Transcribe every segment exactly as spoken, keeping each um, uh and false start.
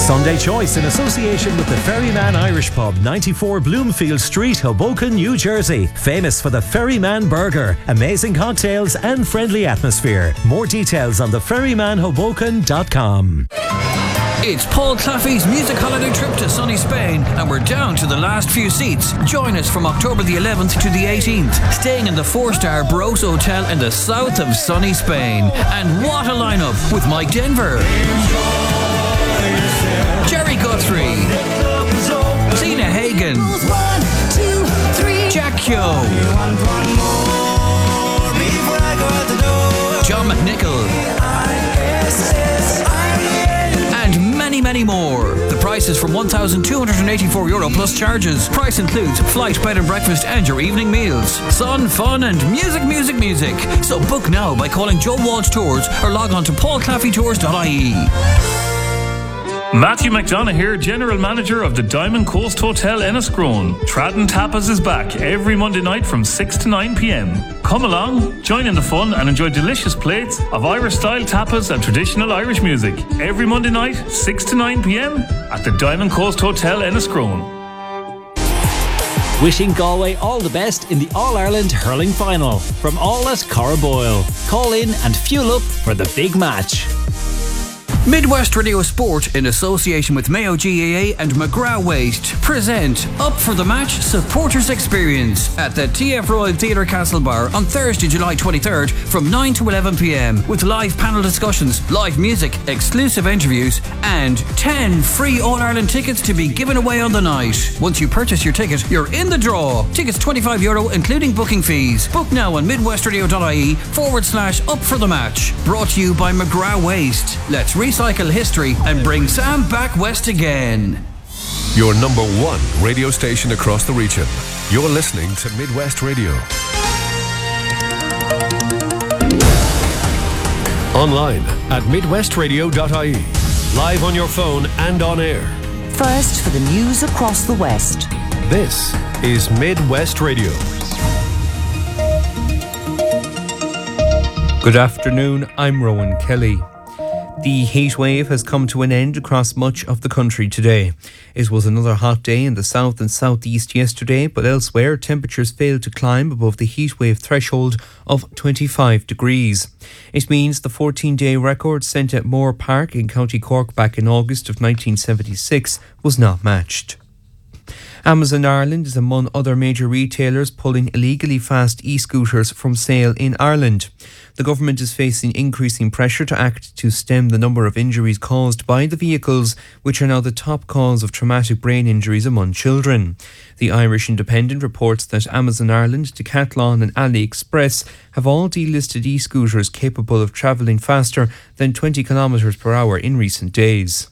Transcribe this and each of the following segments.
Sunday Choice in association with the Ferryman Irish Pub, ninety-four Bloomfield Street, Hoboken, New Jersey. Famous for the Ferryman Burger, amazing cocktails and friendly atmosphere. More details on the ferryman hoboken dot com. It's Paul Claffey's music holiday trip to sunny Spain, and we're down to the last few seats. Join us from October the eleventh to the eighteenth, staying in the four-star Barros Hotel in the south of sunny Spain. And what a lineup with Mike Denver, Jerry Guthrie, Zena Hagen, Jack Kyo, John McNichol, and many, many more. The price is from one thousand two hundred eighty-four euro plus charges. Price includes flight, bed and breakfast and your evening meals. Sun, fun and music, music, music. So book now by calling Joe Walsh Tours or log on to paul claffey tours dot I E. Matthew McDonough here, General Manager of the Diamond Coast Hotel Enniscrone. Tradden Tapas is back every Monday night from six to nine p.m. Come along, join in the fun and enjoy delicious plates of Irish-style tapas and traditional Irish music. Every Monday night, six to nine p.m. at the Diamond Coast Hotel Enniscrone. Wishing Galway all the best in the All-Ireland Hurling Final. From all at Corraboyle. Call in and fuel up for the big match. Midwest Radio Sport, in association with Mayo G A A and McGrath Waste, present Up for the Match Supporters Experience at the T F Royal Theatre Castlebar on Thursday, July twenty-third from nine to eleven p.m. with live panel discussions, live music, exclusive interviews and ten free All-Ireland tickets to be given away on the night. Once you purchase your ticket, you're in the draw. Tickets twenty-five euro including booking fees. Book now on midwestradio.ie forward slash Up for the Match. Brought to you by McGrath Waste. Let's recycle Cycle history and bring Sam back west again. Your number one radio station across the region. You're listening to Midwest Radio. Online at midwest radio dot I E. Live on your phone and on air. First for the news across the West. This is Midwest Radio. Good afternoon, I'm Rowan Kelly. The heat wave has come to an end across much of the country today. It was another hot day in the south and southeast yesterday, but elsewhere temperatures failed to climb above the heat wave threshold of twenty-five degrees. It means the fourteen-day record set at Moore Park in County Cork back in August of nineteen seventy-six was not matched. Amazon Ireland is among other major retailers pulling illegally fast e-scooters from sale in Ireland. The government is facing increasing pressure to act to stem the number of injuries caused by the vehicles, which are now the top cause of traumatic brain injuries among children. The Irish Independent reports that Amazon Ireland, Decathlon and AliExpress have all delisted e-scooters capable of travelling faster than twenty kilometres per hour in recent days.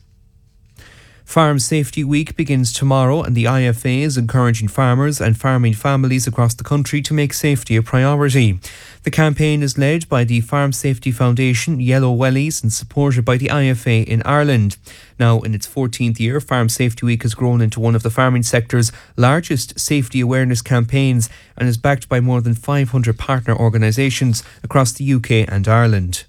Farm Safety Week begins tomorrow, and the I F A is encouraging farmers and farming families across the country to make safety a priority. The campaign is led by the Farm Safety Foundation, Yellow Wellies, and supported by the I F A in Ireland. Now, in its fourteenth year, Farm Safety Week has grown into one of the farming sector's largest safety awareness campaigns and is backed by more than five hundred partner organisations across the U K and Ireland.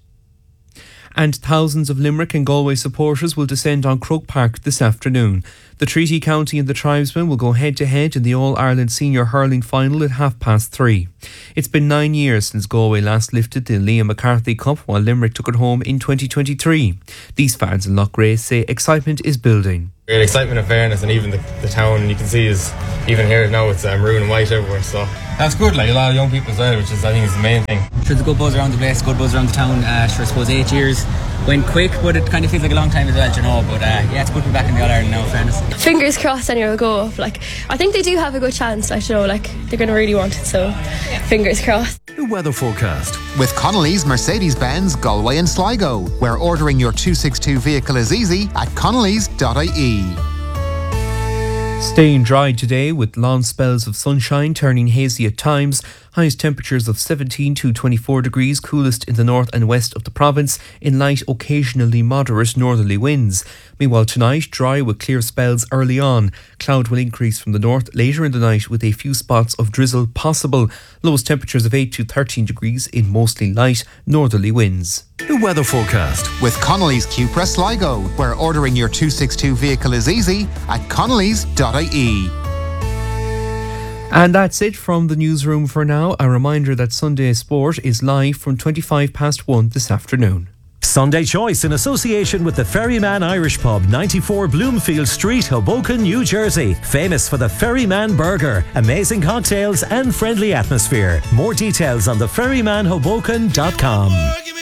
And thousands of Limerick and Galway supporters will descend on Croke Park this afternoon. The Treaty County and the Tribesmen will go head-to-head in the All-Ireland Senior Hurling Final at half past three. It's been nine years since Galway last lifted the Liam McCarthy Cup, while Limerick took it home in twenty twenty-three. These fans in Loughrea say excitement is building. Great excitement and fairness, and even the, the town, you can see, is even here now, it's um, maroon and white everywhere, so that's good. Like a lot of young people as well, which is, I think, is the main thing. Sure, there's a good buzz around the place, good buzz around the town. Uh, sure, I suppose eight years went quick, but it kind of feels like a long time as well, you know. But uh, yeah, it's good to be back in the All Ireland now, in fairness. Fingers crossed, anyway, will go up. Like, I think they do have a good chance. Like, you know, like they're going to really want it. So, fingers crossed. The weather forecast with Connolly's Mercedes-Benz Galway and Sligo, where ordering your two sixty-two vehicle is easy at connellys dot I E. Staying dry today with long spells of sunshine turning hazy at times. Highest temperatures of seventeen to twenty-four degrees, coolest in the north and west of the province, in light, occasionally moderate northerly winds. Meanwhile, tonight, dry with clear spells early on. Cloud will increase from the north later in the night with a few spots of drizzle possible. Lowest temperatures of eight to thirteen degrees in mostly light northerly winds. The weather forecast with Connolly's Cupra Sligo, where ordering your two sixty-two vehicle is easy at connellys dot I E. And that's it from the newsroom for now. A reminder that Sunday Sport is live from twenty-five past one this afternoon. Sunday Choice in association with the Ferryman Irish Pub, ninety-four Bloomfield Street, Hoboken, New Jersey. Famous for the Ferryman Burger, amazing cocktails and friendly atmosphere. More details on the ferryman hoboken dot com.